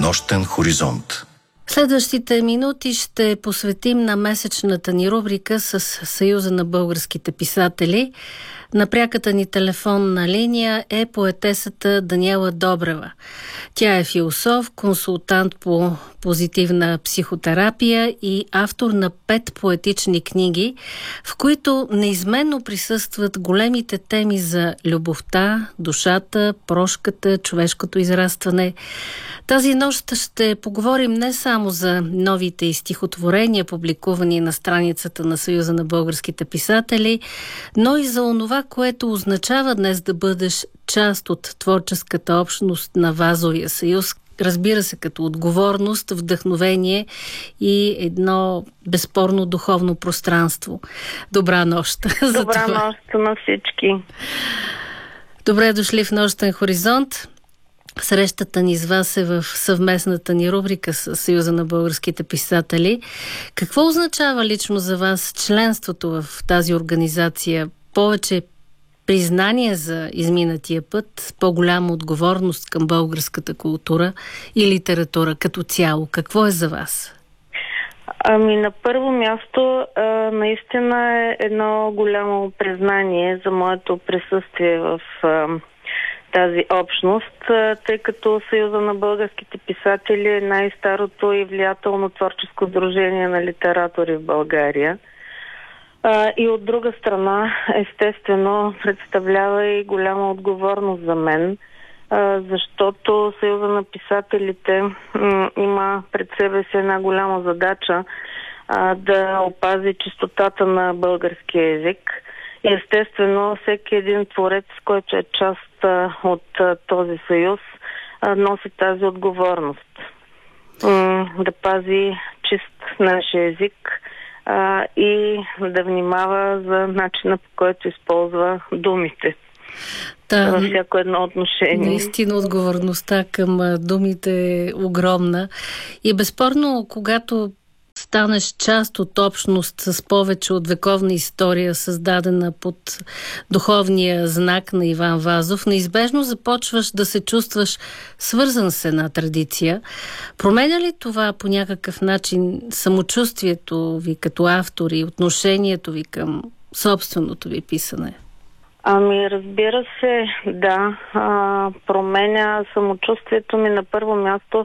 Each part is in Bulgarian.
Нощен хоризонт. Следващите минути ще посветим на месечната ни рубрика с Съюза на българските писатели. На пряката ни телефонна линия е поетесата Даниела Добрева. Тя е философ, консултант по позитивна психотерапия и автор на 5 поетични книги, в които неизменно присъстват големите теми за любовта, душата, прошката, човешкото израстване. Тази нощ ще поговорим не само за новите стихотворения, публикувани на страницата на Съюза на българските писатели, но и за онова, което означава днес да бъдеш част от творческата общност на Вазовия съюз. Разбира се, като отговорност, вдъхновение и едно безспорно духовно пространство. Добра нощ. Добра нощ на всички. Добре дошли в Нощен хоризонт. Срещата ни с вас е в съвместната ни рубрика с Съюза на българските писатели. Какво означава лично за вас членството в тази организация? Повече признание за изминатия път, по-голяма отговорност към българската култура и литература като цяло? Какво е за вас? На първо място, наистина е едно голямо признание за моето присъствие в тази общност, тъй като Съюза на българските писатели е най-старото и влиятелно творческо сдружение на литератори в България. И от друга страна, естествено, представлява и голяма отговорност за мен, защото Съюза на писателите има пред себе си една голяма задача да опази чистотата на българския език. И естествено, всеки един творец, който е част от този съюз, носи тази отговорност. Да пази чист нашия език и да внимава за начина, по който използва думите. Да, във всяко едно отношение. Наистина отговорността към думите е огромна. И безспорно, когато станеш част от общност с повече от вековна история, създадена под духовния знак на Иван Вазов, неизбежно започваш да се чувстваш свързан с една традиция. Променя ли това по някакъв начин самочувствието ви като автор и отношението ви към собственото ви писане? Разбира се, да. Променя самочувствието ми на първо място,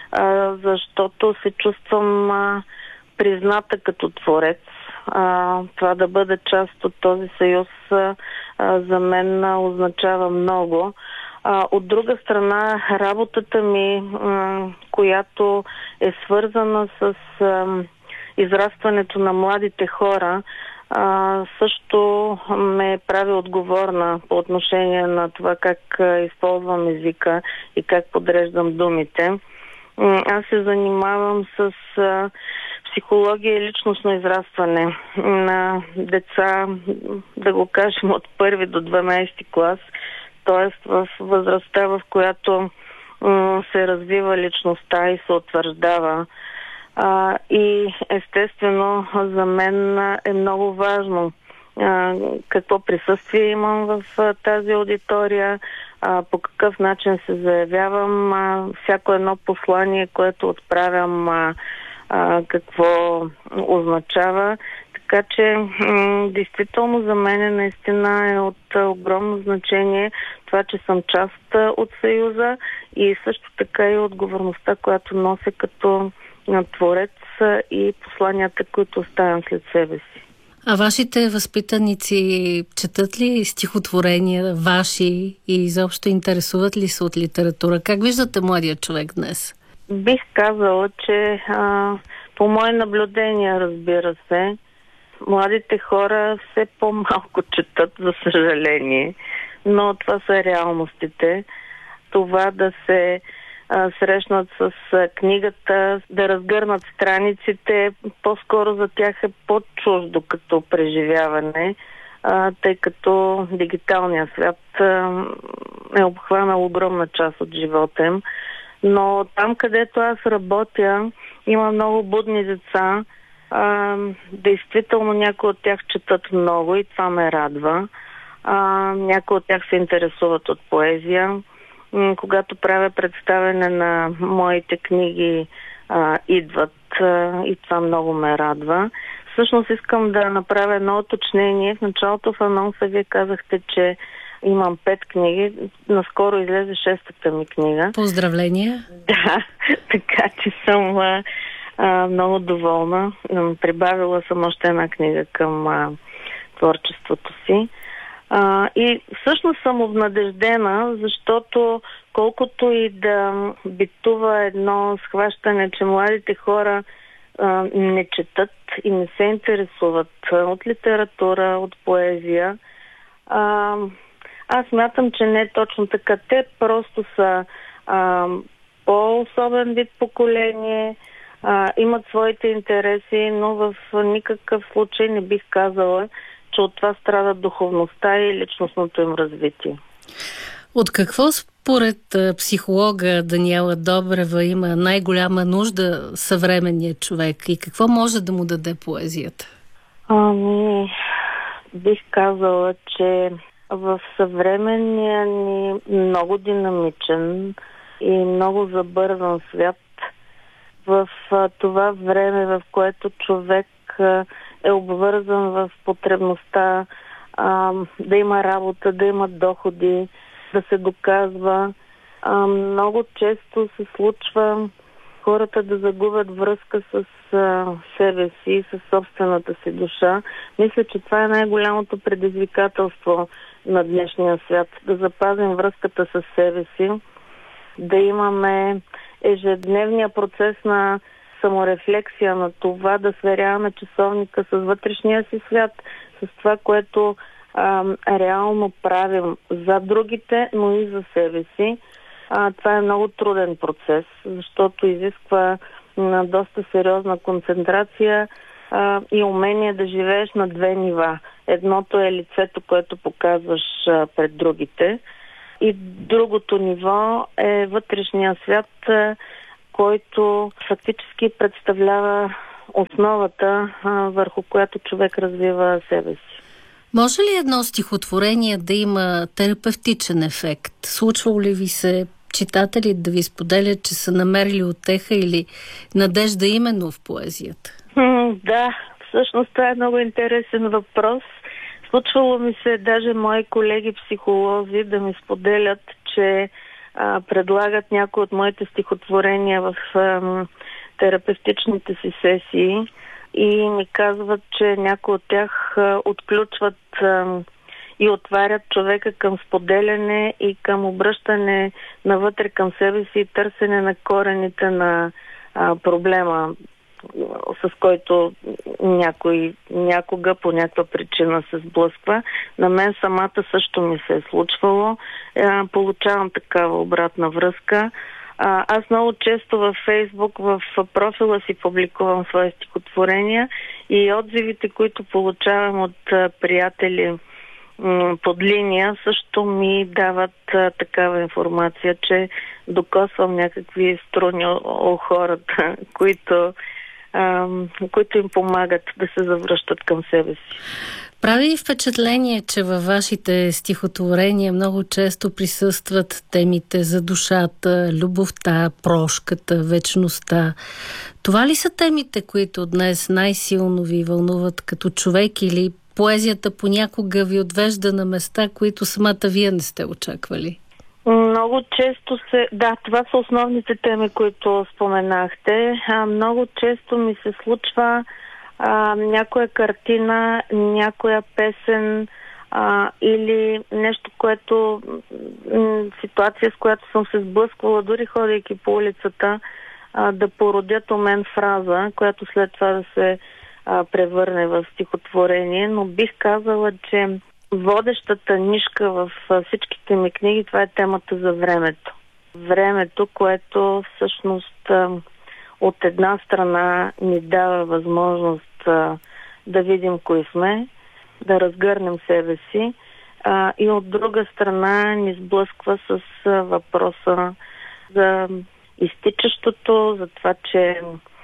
защото се чувствам призната като творец. Това да бъда част от този съюз за мен означава много. От друга страна, работата ми, която е свързана с израстването на младите хора, също ме прави отговорна по отношение на това как използвам езика и как подреждам думите. Аз се занимавам с психология и личностно израстване на деца, да го кажем от 1 до 12 клас, т.е. в възрастта, в която се развива личността и се утвърждава. И естествено за мен е много важно какво присъствие имам в тази аудитория, по какъв начин се заявявам, всяко едно послание, което отправям, какво означава. Така че действително за мен наистина е от огромно значение това, че съм част от Съюза и също така и отговорността, която нося като творец и посланията, които оставям след себе си. А вашите възпитаници четат ли стихотворения ваши и изобщо интересуват ли се от литература? Как виждате младия човек днес? Бих казала, че по мои наблюдения, разбира се, младите хора все по-малко четат, за съжаление, но това са реалностите. Това да се срещнат с книгата, да разгърнат страниците, по-скоро за тях е по-чуждо като преживяване, тъй като дигиталният свят е обхванал огромна част от живота им. Но там, където аз работя, има много будни деца. Действително някои от тях четат много и това ме радва. Някои от тях се интересуват от поезия. когато правя представяне на моите книги, идват и това много ме радва. Всъщност искам да направя едно уточнение. В началото в анонса вие казахте, че имам 5 книги. Наскоро излезе 6-та ми книга. Поздравления! Да, така че съм много доволна. Прибавила съм още една книга към творчеството си. И всъщност съм обнадеждена, защото колкото и да битува едно схващане, че младите хора не четат и не се интересуват от литература, от поезия, аз смятам, че не е точно така. Те просто са по-особен вид поколение, имат своите интереси, но в никакъв случай не бих казала, че от това страдат духовността и личностното им развитие. От какво според психолога Даниела Добрева има най-голяма нужда съвременният човек и какво може да му даде поезията? Бих казала, че в съвременния ни много динамичен и много забързан свят, в това време, в което човек е обвързан в потребността да има работа, да има доходи, да се доказва. Много често се случва хората да загубят връзка с себе си, с собствената си душа. Мисля, че това е най-голямото предизвикателство на днешния свят. Да запазим връзката с себе си, да имаме ежедневния процес на саморефлексия, на това да сверяваме часовника с вътрешния си свят, с това, което реално правим за другите, но и за себе си. Това е много труден процес, защото изисква доста сериозна концентрация и умение да живееш на 2 нива. Едното е лицето, което показваш пред другите, и другото ниво е вътрешния свят, който фактически представлява основата, върху която човек развива себе си. Може ли едно стихотворение да има терапевтичен ефект? Случвало ли ви се читатели да ви споделят, че са намерили утеха или надежда именно в поезията? Да, всъщност това е много интересен въпрос. Случвало ми се даже мои колеги психолози да ми споделят, че предлагат някои от моите стихотворения в терапевтичните си сесии и ми казват, че някои от тях отключват и отварят човека към споделяне и към обръщане навътре към себе си и търсене на корените на проблема, с който някой някога по някаква причина се сблъсква. На мен самата също ми се е случвало. Получавам такава обратна връзка. Аз много често във Фейсбук, в профила си публикувам свои стихотворения и отзивите, които получавам от приятели под линия, също ми дават такава информация, че докосвам някакви струни у хората, които им помагат да се завръщат към себе си. Прави впечатление, че във вашите стихотворения много често присъстват темите за душата, любовта, прошката, вечността. Това ли са темите, които днес най-силно ви вълнуват като човек, или поезията понякога ви отвежда на места, които самата вие не сте очаквали? Много често Да, това са основните теми, които споменахте. Много често ми се случва някоя картина, някоя песен или нещо, което ситуация, с която съм се сблъсквала, дори ходейки по улицата, да породят у мен фраза, която след това да се превърне в стихотворение, но бих казала, че водещата нишка в всичките ми книги, това е темата за времето. Времето, което всъщност от една страна ни дава възможност да видим кои сме, да разгърнем себе си, и от друга страна ни сблъсква с въпроса за изтичащото, за това, че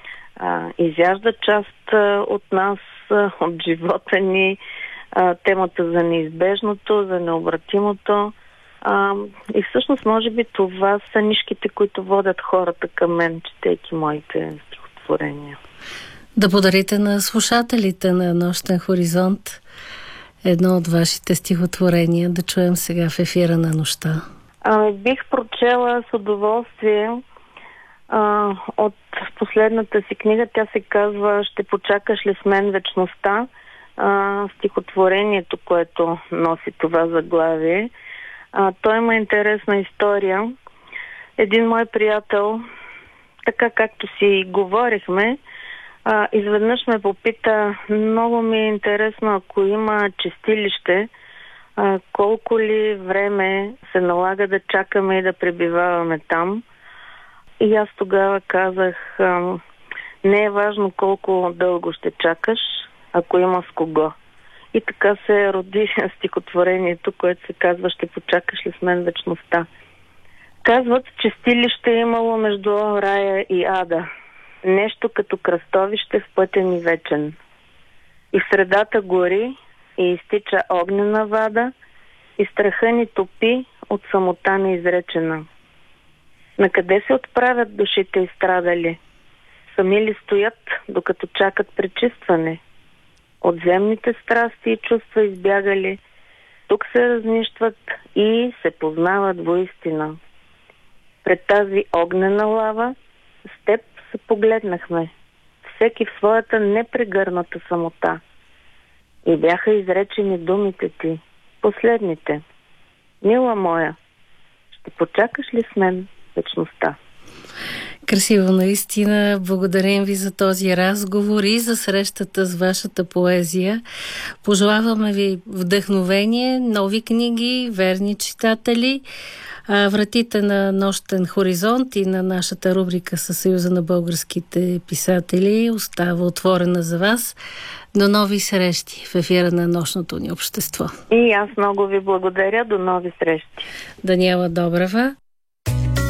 изяжда част от нас, от живота ни, темата за неизбежното, за необратимото. И всъщност, може би, това са нишките, които водят хората към мен, четейки моите стихотворения. Да подарите на слушателите на Нощен хоризонт едно от вашите стихотворения, да чуем сега в ефира на нощта. Бих прочела с удоволствие от последната си книга. Тя се казва "Ще почакаш ли с мен вечността", стихотворението, което носи това заглавие. Той има интересна история. Един мой приятел, така както си говорихме, изведнъж ме попита: много ми е интересно, ако има чистилище, колко ли време се налага да чакаме и да пребиваваме там. И аз тогава казах: не е важно колко дълго ще чакаш, ако има с кого. И така се роди стихотворението, което се казва "Ще почакаш ли с мен вечността". Казват, че чистилище е имало между рая и ада. Нещо като кръстовище в пътя ни вечен. И в средата гори и изтича огнена вада, и страха ни топи от самота неизречена. Накъде се отправят душите изстрадали? Сами ли стоят, докато чакат пречистване? От земните страсти и чувства избягали, тук се разнищват и се познават воистина. Пред тази огнена лава с теб се погледнахме, всеки в своята непрегърната самота. И бяха изречени думите ти, последните: мила моя, ще почакаш ли с мен вечността? Красиво наистина. Благодарим ви за този разговор и за срещата с вашата поезия. Пожелаваме ви вдъхновение, нови книги, верни читатели. Вратите на Нощен хоризонт и на нашата рубрика със Съюза на българските писатели остава отворена за вас. До нови срещи в ефира на Нощното ни общество. И аз много ви благодаря. До нови срещи. Даниела Добрева.